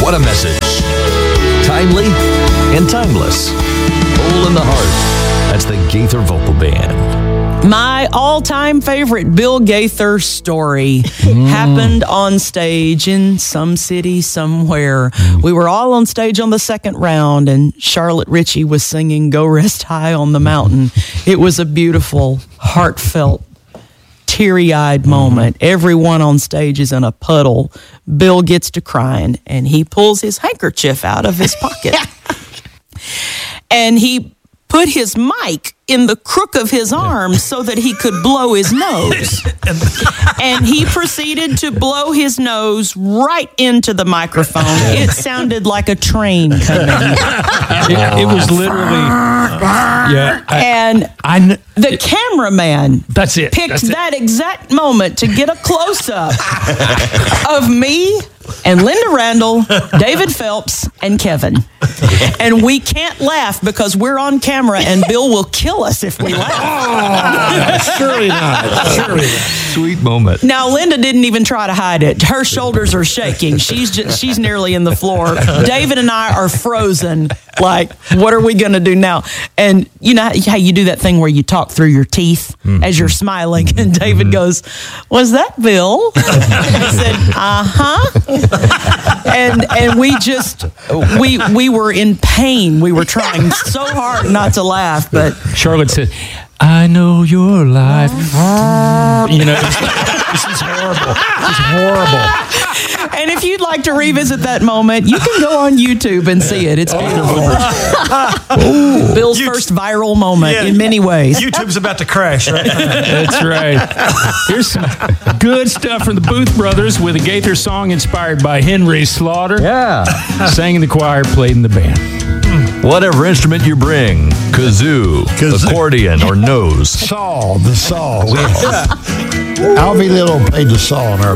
What a message. Timely and timeless. Hole in the Heart. That's the Gaither Vocal Band. My all-time favorite Bill Gaither story happened on stage in some city somewhere. We were all on stage on the second round, and Charlotte Ritchie was singing Go Rest High on the Mountain. It was a beautiful, heartfelt, teary-eyed moment. Everyone on stage is in a puddle. Bill gets to crying, and he pulls his handkerchief out of his pocket. And he put his mic in the crook of his arm so that he could blow his nose. And he proceeded to blow his nose right into the microphone. It sounded like a train coming. It was literally, The cameraman That's it. picked That's it. that exact moment to get a close-up of me and Linda Randall, David Phelps, and Kevin. And we can't laugh because we're on camera and Bill will kill us if we laugh. Surely not. Sweet moment. Now, Linda didn't even try to hide it. Her shoulders are shaking. She's nearly in the floor. David and I are frozen. Like, what are we going to do now? And you know how you do that thing where you talk through your teeth as you're smiling? And David goes, "Was that Bill?" I said, "Uh-huh." And we were in pain. We were trying so hard not to laugh, but Charlotte said, "I know your life." You know, this is horrible. This is horrible. and if you'd like to revisit that moment, you can go on YouTube and see it. It's beautiful. Bill's first viral moment in many ways. YouTube's about to crash right now. That's right. Here's some good stuff from the Booth Brothers with a Gaither song inspired by Henry Slaughter. Yeah. Sang in the choir, played in the band. Whatever instrument you bring, kazoo, accordion, or nose. The saw. Alvy Little played the saw in our